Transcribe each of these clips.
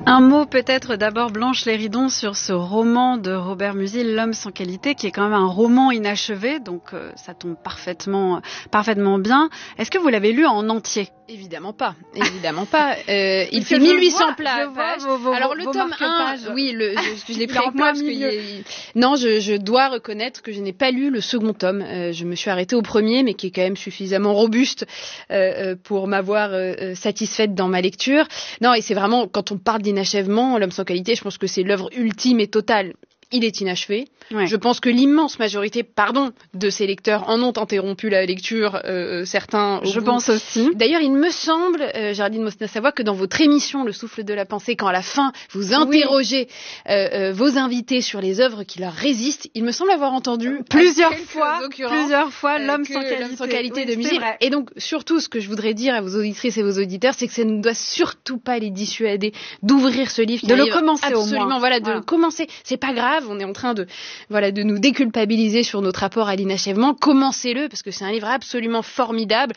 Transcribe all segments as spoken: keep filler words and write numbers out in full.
Un mot peut-être d'abord, Blanche Léridon, sur ce roman de Robert Musil, L'homme sans qualité, qui est quand même un roman inachevé, donc euh, ça tombe parfaitement, parfaitement bien. Est-ce que vous l'avez lu en entier ? Évidemment pas, évidemment pas. Euh, il fait mille huit cents pages. Vos, vos, Alors le vos tome un, oui, le, je, je l'ai pris avec moi parce que y a, non, je, je dois reconnaître que je n'ai pas lu le second tome. Euh, je me suis arrêtée au premier, mais qui est quand même suffisamment robuste euh, pour m'avoir euh, satisfaite dans ma lecture. Non, et c'est vraiment, quand on parle d'inachèvement, L'homme sans qualité, je pense que c'est l'œuvre ultime et totale. Il est inachevé. Ouais. Je pense que l'immense majorité, pardon, de ses lecteurs en ont interrompu la lecture, euh, certains. Je bout. pense aussi. D'ailleurs, il me semble, euh, Géraldine Mosna-Savoie, que dans votre émission, Le souffle de la pensée, quand à la fin, vous interrogez oui. euh, euh, vos invités sur les œuvres qui leur résistent, il me semble avoir entendu plusieurs fois, plusieurs fois, euh, L'homme sans qualité, l'homme sans qualité oui, de Musil. Et donc, surtout, ce que je voudrais dire à vos auditrices et vos auditeurs, c'est que ça ne doit surtout pas les dissuader d'ouvrir ce livre. De le commencer absolument, au moins. Voilà, de voilà. le commencer. C'est pas grave. On est en train de, voilà, de nous déculpabiliser sur notre rapport à l'inachèvement. Commencez-le, parce que c'est un livre absolument formidable.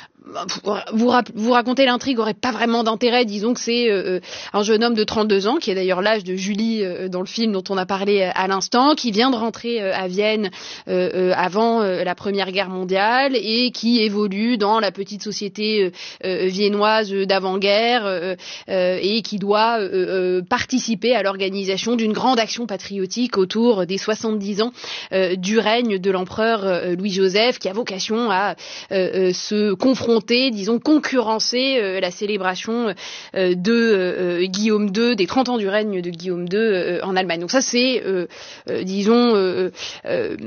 Vous, vous raconter l'intrigue aurait pas vraiment d'intérêt. Disons que c'est euh, un jeune homme de trente-deux ans, qui est d'ailleurs l'âge de Julie euh, dans le film dont on a parlé à l'instant, qui vient de rentrer euh, à Vienne euh, euh, avant euh, la Première Guerre mondiale et qui évolue dans la petite société euh, euh, viennoise d'avant-guerre euh, euh, et qui doit euh, euh, participer à l'organisation d'une grande action patriotique autour des soixante-dix ans euh, du règne de l'empereur euh, Louis-Joseph, qui a vocation à euh, euh, se confronter disons, concurrencer euh, la célébration euh, de euh, Guillaume deux, des trente ans du règne de Guillaume deux euh, en Allemagne. Donc ça, c'est, euh, euh, disons... Euh, euh,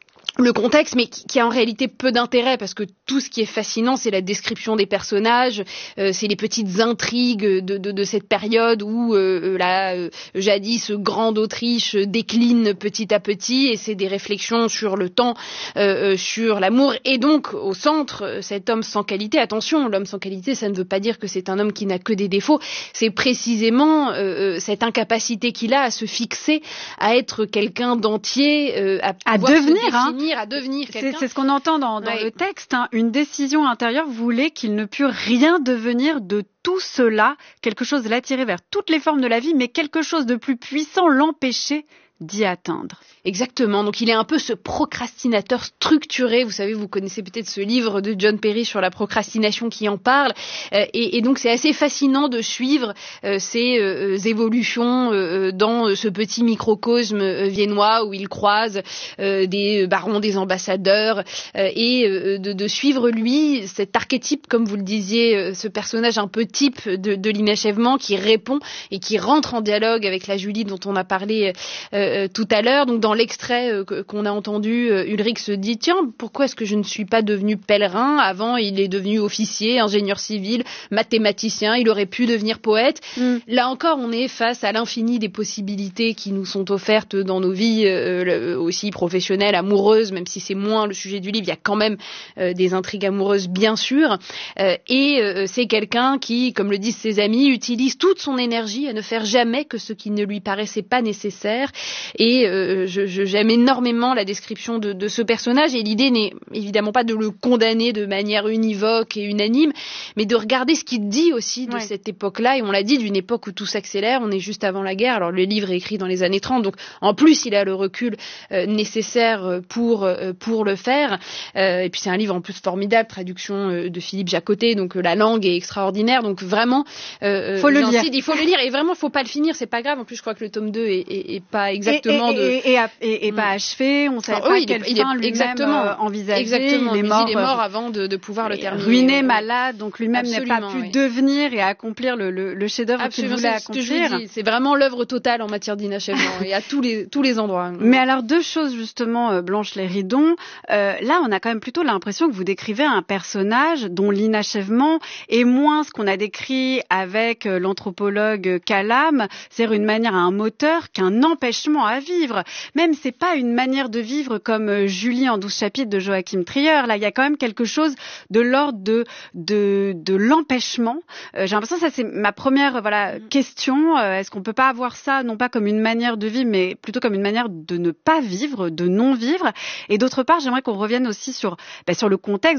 le contexte, mais qui, qui a en réalité peu d'intérêt, parce que tout ce qui est fascinant, c'est la description des personnages, euh, c'est les petites intrigues de, de, de cette période où euh, la euh, jadis grande Autriche décline petit à petit, et c'est des réflexions sur le temps, euh, sur l'amour, et donc au centre, cet homme sans qualité. Attention, l'homme sans qualité, ça ne veut pas dire que c'est un homme qui n'a que des défauts, c'est précisément euh, cette incapacité qu'il a à se fixer, à être quelqu'un d'entier, euh, à, à devenir, hein. à devenir quelqu'un. C'est, c'est ce qu'on entend dans, dans ouais. le texte. Hein. Une décision intérieure voulait qu'il ne pût rien devenir de tout cela. Quelque chose l'attirait vers toutes les formes de la vie, mais quelque chose de plus puissant l'empêchait d'y atteindre. Exactement. Donc il est un peu ce procrastinateur structuré. Vous savez, vous connaissez peut-être ce livre de John Perry sur la procrastination qui en parle. Euh, et, et donc c'est assez fascinant de suivre euh, ces euh, évolutions euh, dans ce petit microcosme euh, viennois où il croise euh, des barons, des ambassadeurs, euh, et euh, de, de suivre lui cet archétype, comme vous le disiez, euh, ce personnage un peu type de, de l'inachèvement qui répond et qui rentre en dialogue avec la Julie dont on a parlé euh, Euh, tout à l'heure. Donc dans l'extrait euh, qu'on a entendu, euh, Ulrich se dit tiens, pourquoi est-ce que je ne suis pas devenu pèlerin? Avant, il est devenu officier, ingénieur civil, mathématicien, il aurait pu devenir poète. Mm. Là encore, on est face à l'infini des possibilités qui nous sont offertes dans nos vies, euh, aussi professionnelles, amoureuses, même si c'est moins le sujet du livre, il y a quand même euh, des intrigues amoureuses, bien sûr. Euh, et euh, c'est quelqu'un qui, comme le disent ses amis, utilise toute son énergie à ne faire jamais que ce qui ne lui paraissait pas nécessaire. Et euh, je, je, j'aime énormément la description de, de ce personnage, et l'idée n'est évidemment pas de le condamner de manière univoque et unanime, mais de regarder ce qu'il dit aussi de ouais. cette époque-là, et on l'a dit, d'une époque où tout s'accélère, on est juste avant la guerre. Alors le livre est écrit dans les années trente, donc en plus il a le recul euh, nécessaire pour, euh, pour le faire, euh, et puis c'est un livre en plus formidable, traduction euh, de Philippe Jacotet, donc euh, la langue est extraordinaire, donc vraiment euh, faut le lire. il faut le lire, et vraiment faut pas le finir, c'est pas grave, en plus je crois que le tome deux est, est, est pas exactement et, et, de... Et, et, et, et pas achevé, on savait ah, pas oui, quelle il fin est, lui-même exactement, euh, envisager. Exactement, il est mort, il est mort avant de, de pouvoir le terminer. Ruiné, malade, donc lui-même absolument, n'a pas pu oui. devenir et accomplir le, le, le chef-d'œuvre absolument, qu'il voulait c'est accomplir. Ce que je vous dis, c'est vraiment l'œuvre totale en matière d'inachèvement et à tous les, tous les endroits. Mais alors deux choses justement, Blanche Léridon. Euh, là, on a quand même plutôt l'impression que vous décrivez un personnage dont l'inachèvement est moins ce qu'on a décrit avec l'anthropologue Calam, c'est-à-dire une manière, un moteur, qu'un empêchement à vivre. Même c'est pas une manière de vivre comme Julie en douze chapitres de Joachim Trier. Là, il y a quand même quelque chose de l'ordre de de, de l'empêchement. Euh, j'ai l'impression que ça c'est ma première voilà question. Euh, est-ce qu'on peut pas avoir ça non pas comme une manière de vivre, mais plutôt comme une manière de ne pas vivre, de non vivre. Et d'autre part, j'aimerais qu'on revienne aussi sur bah, sur le contexte. Vous avez dit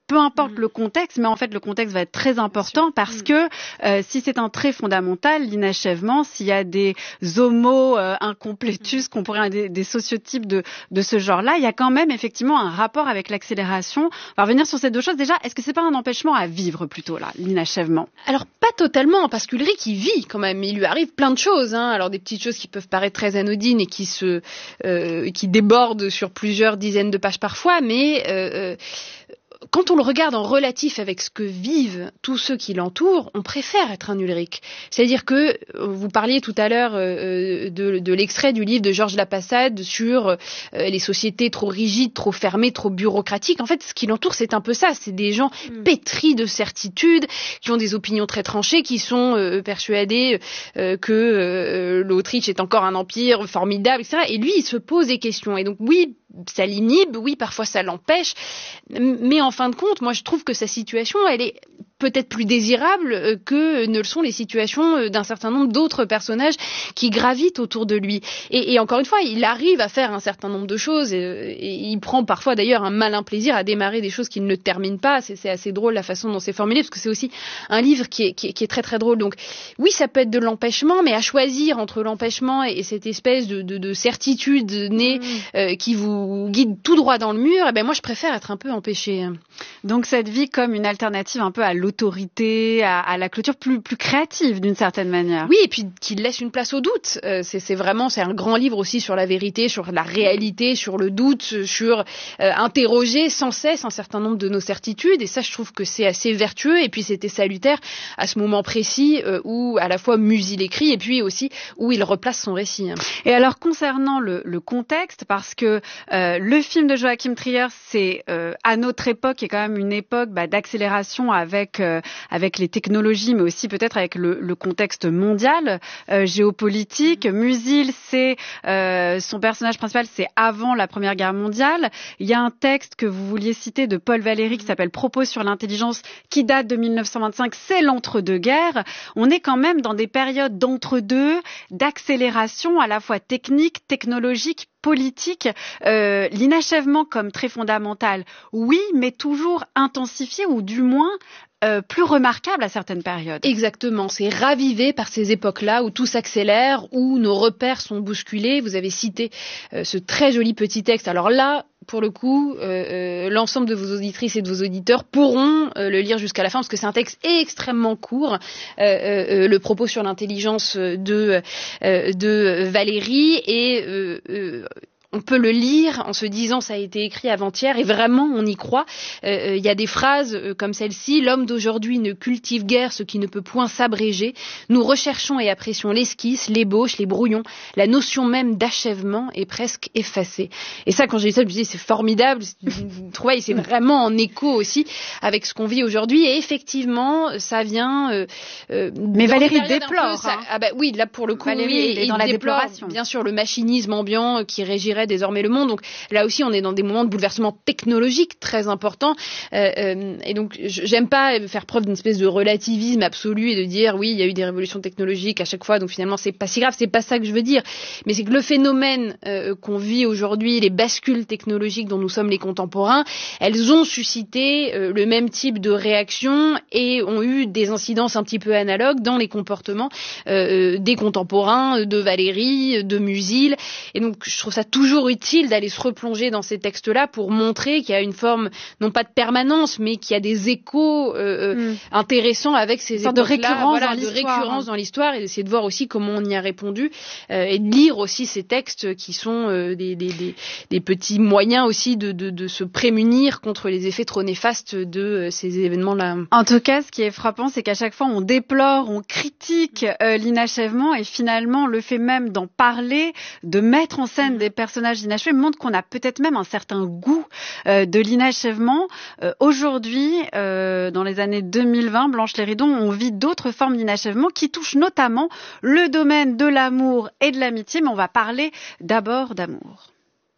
peu importe mmh. le contexte, mais en fait le contexte va être très important parce mmh. que euh, si c'est un trait fondamental, l'inachèvement, s'il y a des homo euh, incompletus, qu'on pourrait des, des sociotypes de, de ce genre-là, il y a quand même effectivement un rapport avec l'accélération. On va revenir sur ces deux choses. Déjà, est-ce que c'est pas un empêchement à vivre plutôt là, l'inachèvement? Alors pas totalement, parce qu'Ulrich il vit quand même. Il lui arrive plein de choses. Hein. Alors des petites choses qui peuvent paraître très anodines et qui se euh, qui débordent sur plusieurs dizaines de pages parfois, mais euh, quand on le regarde en relatif avec ce que vivent tous ceux qui l'entourent, on préfère être un Ulrich. C'est-à-dire que, vous parliez tout à l'heure euh, de, de l'extrait du livre de Georges Lapassade sur euh, les sociétés trop rigides, trop fermées, trop bureaucratiques. En fait, ce qui l'entoure, c'est un peu ça. C'est des gens mmh. pétris de certitudes, qui ont des opinions très tranchées, qui sont euh, persuadés euh, que euh, l'Autriche est encore un empire formidable, et cetera. Et lui, il se pose des questions. Et donc, oui, ça l'inhibe, oui, parfois ça l'empêche, mais en fin de compte, moi je trouve que sa situation, elle est peut-être plus désirable que ne le sont les situations d'un certain nombre d'autres personnages qui gravitent autour de lui. Et, et encore une fois, il arrive à faire un certain nombre de choses et, et il prend parfois d'ailleurs un malin plaisir à démarrer des choses qu'il ne termine pas. C'est, c'est assez drôle la façon dont c'est formulé parce que c'est aussi un livre qui est, qui est, qui est très très drôle. Donc oui, ça peut être de l'empêchement, mais à choisir entre l'empêchement et, et cette espèce de, de, de certitude née mmh. euh, qui vous guide tout droit dans le mur, eh ben moi je préfère être un peu empêché. Donc cette vie comme une alternative un peu à l'autorité, à, à la clôture plus, plus créative d'une certaine manière. Oui, et puis qu'il laisse une place au doute. Euh, c'est, c'est vraiment, c'est un grand livre aussi sur la vérité, sur la réalité, sur le doute, sur euh, interroger sans cesse un certain nombre de nos certitudes. Et ça, je trouve que c'est assez vertueux. Et puis c'était salutaire à ce moment précis euh, où à la fois Musil écrit et puis aussi où il replace son récit. Et alors concernant le, le contexte, parce que euh, le film de Joachim Trier, c'est euh, à notre époque, qui est quand même une époque bah, d'accélération avec euh, avec les technologies, mais aussi peut-être avec le, le contexte mondial, euh, géopolitique. Musil, c'est euh, son personnage principal, c'est avant la Première Guerre mondiale. Il y a un texte que vous vouliez citer de Paul Valéry qui s'appelle Propos sur l'intelligence, qui date de mille neuf cent vingt-cinq. C'est l'entre-deux-guerres. On est quand même dans des périodes d'entre-deux, d'accélération à la fois technique, technologique, politique, euh, l'inachèvement comme très fondamental, oui, mais toujours intensifié ou du moins Euh, plus remarquable à certaines périodes. Exactement, c'est ravivé par ces époques-là où tout s'accélère, où nos repères sont bousculés. Vous avez cité euh, ce très joli petit texte. Alors là, pour le coup, euh, euh, l'ensemble de vos auditrices et de vos auditeurs pourront euh, le lire jusqu'à la fin parce que c'est un texte extrêmement court. Euh, euh, le propos sur l'intelligence de, euh, de Valéry et euh, euh, on peut le lire en se disant ça a été écrit avant-hier et vraiment on y croit. Il euh, y a des phrases euh, comme celle-ci: l'homme d'aujourd'hui ne cultive guère ce qui ne peut point s'abréger. Nous recherchons et apprécions l'esquisse, l'ébauche, les brouillons. La notion même d'achèvement est presque effacée. Et ça, quand j'ai lu ça, je me dis c'est formidable. Vous trouvez, c'est vraiment en écho aussi avec ce qu'on vit aujourd'hui. Et effectivement, ça vient. Euh, euh, Mais Valéry déplore. Peu, ça, ah bah oui, là pour le coup, Valéry, oui, il est dans il la déplore, déploration. Bien sûr, le machinisme ambiant qui régirait désormais le monde. Donc là aussi, on est dans des moments de bouleversement technologique très importants. Euh, euh, et donc, j'aime pas faire preuve d'une espèce de relativisme absolu et de dire oui, il y a eu des révolutions technologiques à chaque fois, donc finalement c'est pas si grave. C'est pas ça que je veux dire. Mais c'est que le phénomène euh, qu'on vit aujourd'hui, les bascules technologiques dont nous sommes les contemporains, elles ont suscité euh, le même type de réaction et ont eu des incidences un petit peu analogues dans les comportements euh, des contemporains de Valéry, de Musil. Et donc, je trouve ça toujours utile d'aller se replonger dans ces textes-là pour montrer qu'il y a une forme, non pas de permanence, mais qu'il y a des échos euh, mm. intéressants avec ces époques-là. De récurrence, voilà, dans de récurrence dans l'histoire et d'essayer de voir aussi comment on y a répondu euh, et de lire aussi ces textes qui sont euh, des, des, des, des petits moyens aussi de, de, de se prémunir contre les effets trop néfastes de euh, ces événements-là. En tout cas, ce qui est frappant, c'est qu'à chaque fois, on déplore, on critique euh, l'inachèvement et finalement, le fait même d'en parler, de mettre en scène des personnages inachevés montre qu'on a peut-être même un certain goût euh, de l'inachèvement. Euh, aujourd'hui, euh, dans les années deux mille vingt, Blanche Léridon, on vit d'autres formes d'inachèvement qui touchent notamment le domaine de l'amour et de l'amitié, mais on va parler d'abord d'amour.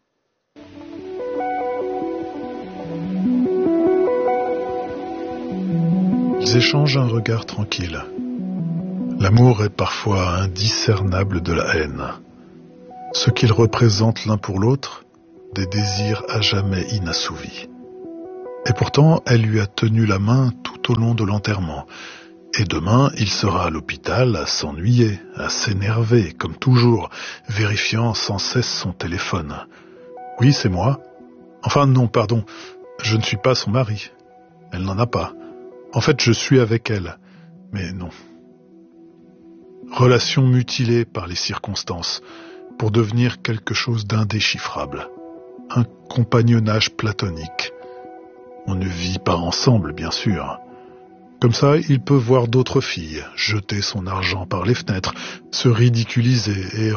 Ils échangent un regard tranquille. L'amour est parfois indiscernable de la haine. Ce qu'ils représentent l'un pour l'autre, des désirs à jamais inassouvis. Et pourtant, elle lui a tenu la main tout au long de l'enterrement. Et demain, il sera à l'hôpital à s'ennuyer, à s'énerver, comme toujours, vérifiant sans cesse son téléphone. Oui, c'est moi. Enfin, non, pardon, je ne suis pas son mari. Elle n'en a pas. En fait, je suis avec elle. Mais non. Relation mutilée par les circonstances, pour devenir quelque chose d'indéchiffrable. Un compagnonnage platonique. On ne vit pas ensemble, bien sûr. Comme ça, il peut voir d'autres filles, jeter son argent par les fenêtres, se ridiculiser et